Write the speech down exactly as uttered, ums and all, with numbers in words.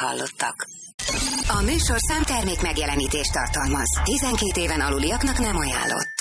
hallottak. A műsorszám termék megjelenítést tartalmaz. tizenkét éven aluliaknak nem ajánlott.